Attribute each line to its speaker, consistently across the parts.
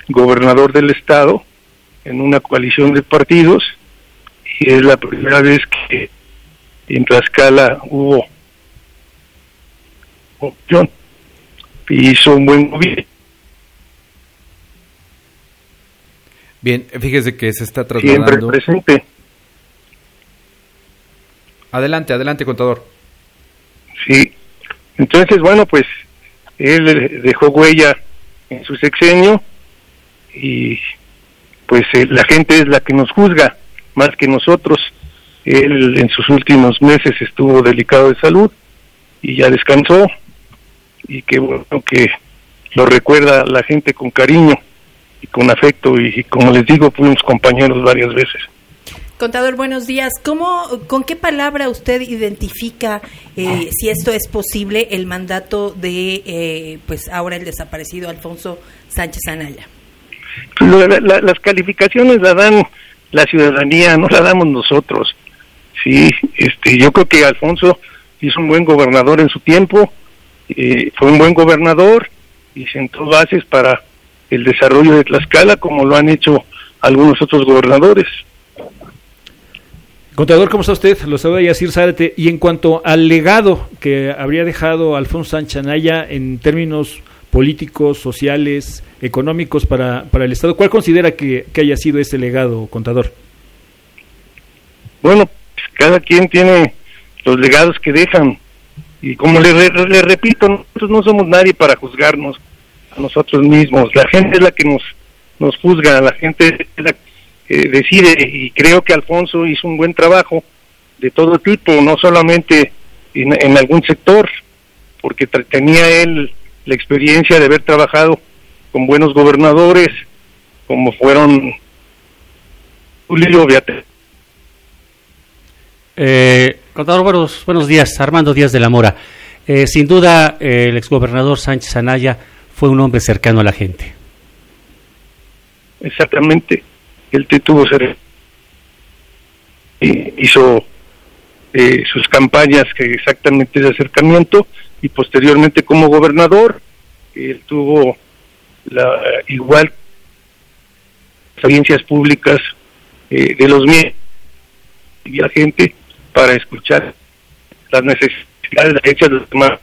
Speaker 1: gobernador del estado en una coalición de partidos, y es la primera vez que en Tlaxcala hubo opción, y hizo un buen gobierno.
Speaker 2: Bien, fíjese que se está trasladando.
Speaker 1: Siempre presente.
Speaker 2: Adelante, contador.
Speaker 1: Sí, entonces, bueno, pues él dejó huella en su sexenio y pues la gente es la que nos juzga más que nosotros. Él en sus últimos meses estuvo delicado de salud y ya descansó, y qué bueno que lo recuerda la gente con cariño y con afecto, y como les digo, fuimos compañeros varias veces.
Speaker 3: Contador, buenos días. ¿Con qué palabra usted identifica, si esto es posible, el mandato de, pues ahora el desaparecido Alfonso Sánchez Anaya?
Speaker 1: Las calificaciones la dan la ciudadanía, no la damos nosotros. Sí, yo creo que Alfonso hizo un buen gobernador en su tiempo, fue un buen gobernador y sentó bases para el desarrollo de Tlaxcala, como lo han hecho algunos otros gobernadores.
Speaker 4: Contador, ¿cómo está usted? Lo saluda Yacir Zárate. Y en cuanto al legado que habría dejado Alfonso Sánchez Anaya en términos políticos, sociales, económicos para el Estado, ¿cuál considera que haya sido ese legado, contador?
Speaker 1: Bueno, cada quien tiene los legados que dejan, y como le repito, nosotros no somos nadie para juzgarnos a nosotros mismos. La gente es la que nos juzga, la gente es la que decide, y creo que Alfonso hizo un buen trabajo de todo tipo, no solamente en algún sector, porque tenía él la experiencia de haber trabajado con buenos gobernadores, como fueron Julio Beatriz.
Speaker 5: Contador, buenos días. Armando Díaz de la Mora. Sin duda, el exgobernador Sánchez Anaya fue un hombre cercano a la gente.
Speaker 1: Exactamente. Él tuvo hizo sus campañas exactamente de acercamiento, y posteriormente como gobernador él tuvo igual audiencias públicas de los medios y la gente para escuchar las necesidades hechas de los demás.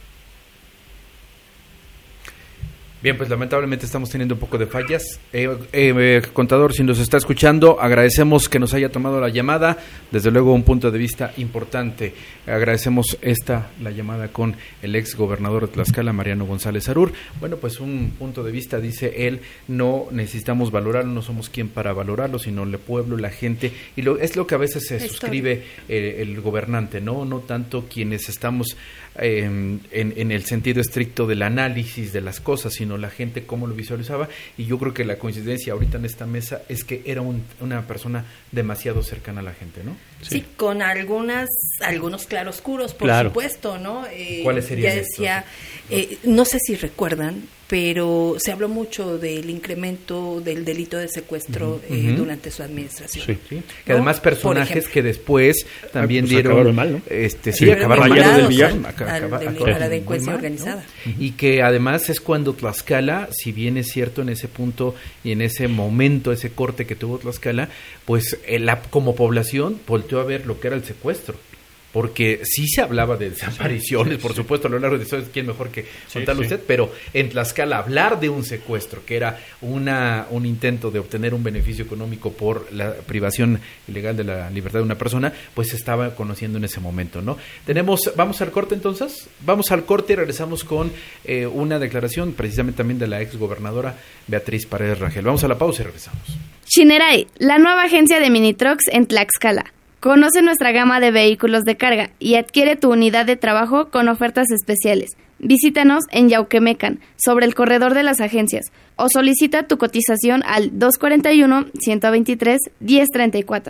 Speaker 2: Bien, pues lamentablemente estamos teniendo un poco de fallas. Contador, si nos está escuchando, agradecemos que nos haya tomado la llamada. Desde luego un punto de vista importante. Agradecemos la llamada con el ex gobernador de Tlaxcala, Mariano González Arur. Bueno, pues un punto de vista, dice él, no necesitamos valorarlo, no somos quien para valorarlo, sino el pueblo, la gente. Y es lo que a veces se suscribe el gobernante, no tanto quienes estamos en el sentido estricto del análisis de las cosas, sino la gente cómo lo visualizaba. Y yo creo que la coincidencia ahorita en esta mesa es que era una persona demasiado cercana a la gente, ¿no?
Speaker 3: Sí, con algunos claroscuros, por supuesto, ¿no?
Speaker 2: ¿Cuáles serían?
Speaker 3: Ya decía, no sé si recuerdan, pero se habló mucho del incremento del delito de secuestro durante su administración.
Speaker 2: Sí. ¿No? Que además personajes que después también dieron
Speaker 4: acabaron mal, ¿no?
Speaker 2: Acabaron
Speaker 3: mal a la delincuencia organizada.
Speaker 2: ¿No? Y que además es cuando Tlaxcala, si bien es cierto en ese punto y en ese momento, ese corte que tuvo Tlaxcala, pues como población volteó a ver lo que era el secuestro. Porque sí se hablaba de desapariciones, por supuesto, a lo largo de eso, ¿quién mejor que contarlo usted? Pero en Tlaxcala hablar de un secuestro, que era un intento de obtener un beneficio económico por la privación ilegal de la libertad de una persona, pues se estaba conociendo en ese momento, ¿no? ¿Vamos al corte entonces? Vamos al corte y regresamos con una declaración precisamente también de la ex gobernadora Beatriz Paredes Rangel. Vamos a la pausa y regresamos.
Speaker 6: Shinnerai, la nueva agencia de Minitrucks en Tlaxcala. Conoce nuestra gama de vehículos de carga y adquiere tu unidad de trabajo con ofertas especiales. Visítanos en Yauquemecan, sobre el corredor de las agencias, o solicita tu cotización al 241-123-1034.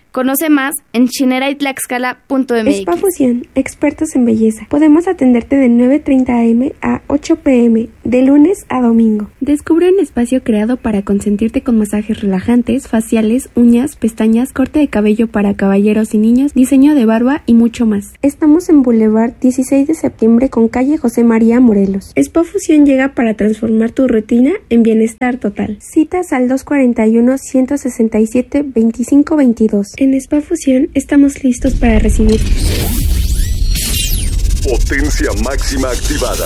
Speaker 6: Conoce más en chineraytlaxcala.mx.
Speaker 7: Spa Fusión, expertos en belleza. Podemos atenderte de 9:30 a.m. a 8 p.m. de lunes a domingo. Descubre un espacio creado para consentirte con masajes relajantes, faciales, uñas, pestañas, corte de cabello para caballeros y niños, diseño de barba y mucho más. Estamos en Boulevard 16 de septiembre con calle José María Morelos. Spa Fusión llega para transformar tu rutina en bienestar total. Citas al 241-167-2522. En Spa Fusión estamos listos para recibir.
Speaker 8: Potencia máxima activada.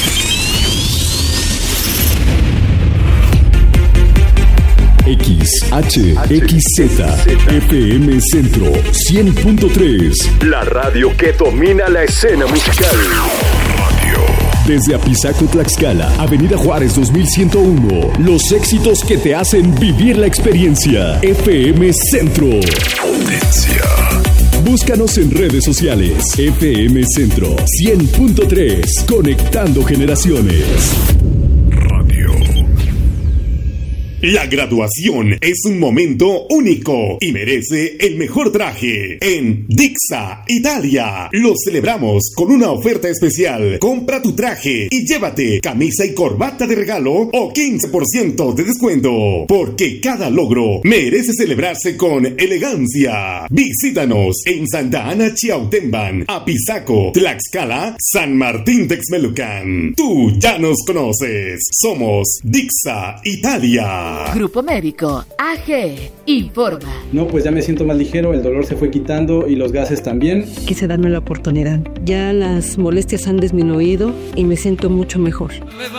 Speaker 8: XHXZ FM Centro 100.3. La radio que domina la escena musical. Desde Apizaco, Tlaxcala, Avenida Juárez 2101. Los éxitos que te hacen vivir la experiencia. FM Centro. Potencia. Búscanos en redes sociales. FM Centro 100.3. Conectando generaciones. La graduación es un momento único y merece el mejor traje. En Dixa, Italia, lo celebramos con una oferta especial. Compra tu traje y llévate camisa y corbata de regalo o 15% de descuento. Porque cada logro merece celebrarse con elegancia. Visítanos en Santa Ana, Chiautempan, Apizaco, Tlaxcala, San Martín Texmelucan. Tú ya nos conoces. Somos Dixa, Italia.
Speaker 9: Grupo Médico AG informa.
Speaker 10: No, pues ya me siento más ligero, el dolor se fue quitando y los gases también.
Speaker 11: Quise darme la oportunidad. Ya las molestias han disminuido y me siento mucho mejor.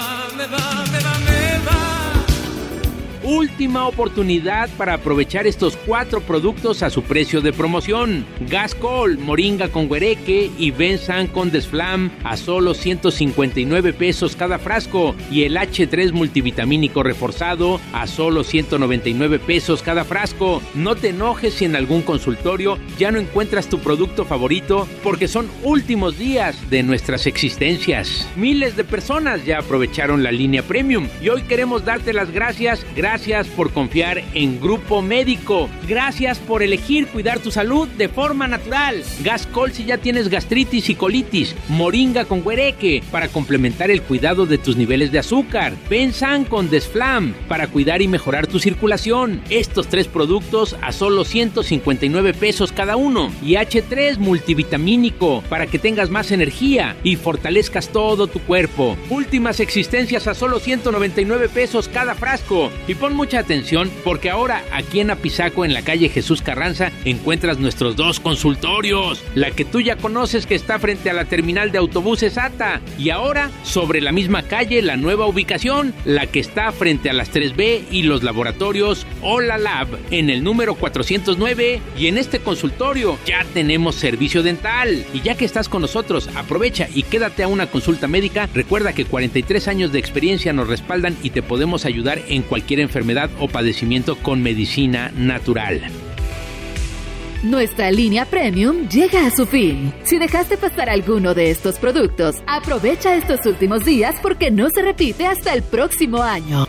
Speaker 12: Última oportunidad para aprovechar estos 4 productos a su precio de promoción. Gascol, Moringa con Guereque y Bensan con Desflam a solo 159 pesos cada frasco. Y el H3 multivitamínico reforzado a solo 199 pesos cada frasco. No te enojes si en algún consultorio ya no encuentras tu producto favorito porque son últimos días de nuestras existencias. Miles de personas ya aprovecharon la línea Premium y hoy queremos darte las gracias. Gracias por confiar en Grupo Médico. Gracias por elegir cuidar tu salud de forma natural. Gascol si ya tienes gastritis y colitis. Moringa con Guereque para complementar el cuidado de tus niveles de azúcar. Bensan con Desflam para cuidar y mejorar tu circulación. Estos 3 productos a solo 159 pesos cada uno. Y H3 multivitamínico para que tengas más energía y fortalezcas todo tu cuerpo. Últimas existencias a solo 199 pesos cada frasco. Y pon mucha atención porque ahora aquí en Apizaco, en la calle Jesús Carranza, encuentras nuestros 2 consultorios. La que tú ya conoces que está frente a la terminal de autobuses ATA. Y ahora, sobre la misma calle, la nueva ubicación, la que está frente a las 3B y los laboratorios Hola Lab, en el número 409. Y en este consultorio ya tenemos servicio dental. Y ya que estás con nosotros, aprovecha y quédate a una consulta médica. Recuerda que 43 años de experiencia nos respaldan y te podemos ayudar en cualquier enfermedad o padecimiento con medicina natural.
Speaker 9: Nuestra línea Premium llega a su fin. Si dejaste pasar alguno de estos productos, aprovecha estos últimos días porque no se repite hasta el próximo año.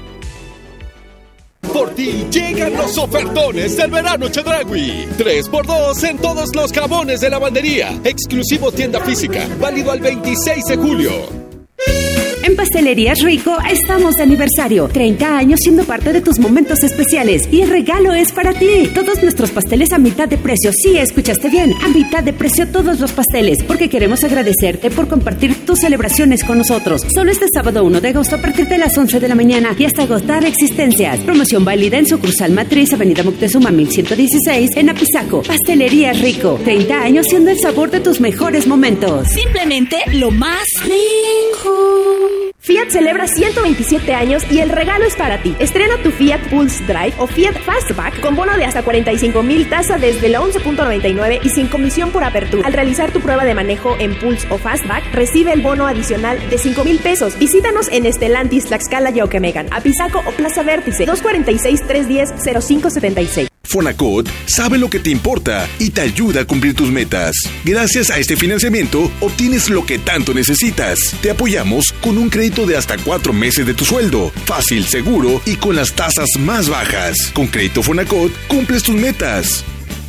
Speaker 13: Por ti llegan los ofertones del verano Chedraui. 3x2 en todos los jabones de lavandería. Exclusivo tienda física. Válido al 26 de julio.
Speaker 14: En Pastelerías Rico estamos de aniversario. 30 años siendo parte de tus momentos especiales. Y el regalo es para ti. Todos nuestros pasteles a mitad de precio. Sí, escuchaste bien. A mitad de precio todos los pasteles. Porque queremos agradecerte por compartir tus celebraciones con nosotros. Solo este sábado 1 de agosto a partir de las 11 de la mañana y hasta agotar existencias. Promoción válida en sucursal Matriz, Avenida Moctezuma 1116 en Apizaco. Pastelerías Rico. 30 años siendo el sabor de tus mejores momentos.
Speaker 15: Simplemente lo más rico.
Speaker 16: Fiat celebra 127 años y el regalo es para ti. Estrena tu Fiat Pulse Drive o Fiat Fastback con bono de hasta 45,000 tasa desde la 11.99 y sin comisión por apertura. Al realizar tu prueba de manejo en Pulse o Fastback, recibe el bono adicional de 5,000 pesos. Visítanos en Estelantis, Tlaxcala, Yauquemecan, Apizaco o Plaza Vértice, 246-310-0576.
Speaker 8: Fonacot sabe lo que te importa y te ayuda a cumplir tus metas. Gracias a este financiamiento, obtienes lo que tanto necesitas. Te apoyamos con un crédito de hasta 4 meses de tu sueldo. Fácil, seguro y con las tasas más bajas. Con Crédito Fonacot, cumples tus metas.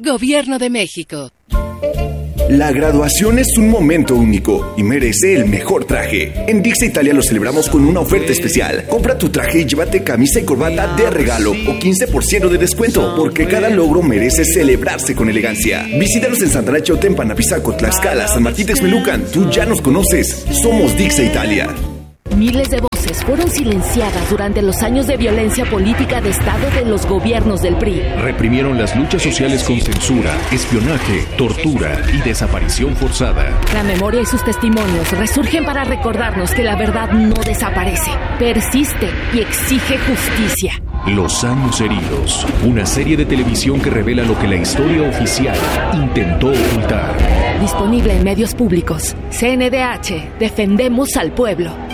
Speaker 9: Gobierno de México.
Speaker 17: La graduación es un momento único y merece el mejor traje. En Dixa Italia lo celebramos con una oferta especial. Compra tu traje y llévate camisa y corbata de regalo o 15% de descuento, porque cada logro merece celebrarse con elegancia. Visítanos en Santana, Chautempan, Apizaco, Tlaxcala, San Martín Texmelucan. Tú ya nos conoces. Somos Dixa Italia.
Speaker 18: Miles de voces fueron silenciadas durante los años de violencia política de Estado de los gobiernos del PRI.
Speaker 19: Reprimieron las luchas sociales con censura, espionaje, tortura y desaparición forzada.
Speaker 18: La memoria y sus testimonios resurgen para recordarnos que la verdad no desaparece, persiste y exige justicia.
Speaker 19: Los años heridos, una serie de televisión que revela lo que la historia oficial intentó ocultar.
Speaker 18: Disponible en medios públicos. CNDH, defendemos al pueblo.